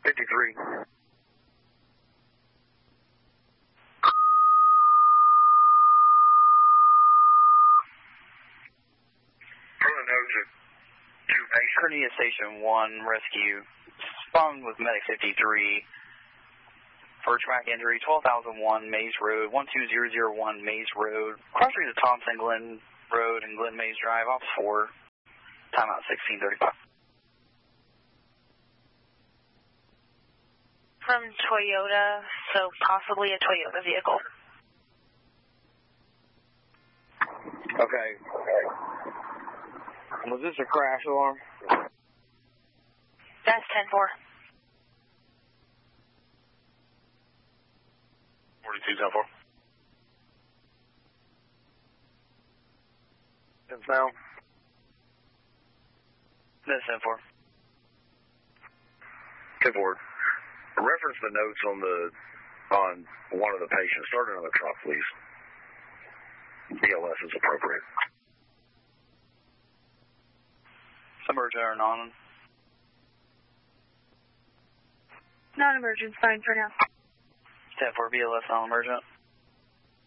53. Further note to Cornelia Station 1, rescue. Respond with Medic 53. For traumatic injury, 12,001 Maze Road, 12001 Maze Road. Cross streets of Thompson, Glen Road, and Glen Maze Drive, Ops 4. Timeout 1635. From Toyota, so possibly a Toyota vehicle. Okay. Was this a crash alarm? That's 10-4. 42-10-4. It's now. That's 10-4. 10-4. Reference the notes on one of the patients. Start another truck, please. BLS is appropriate. Emergent or non? Non-emergent, fine for now. 10-4, BLS non-emergent.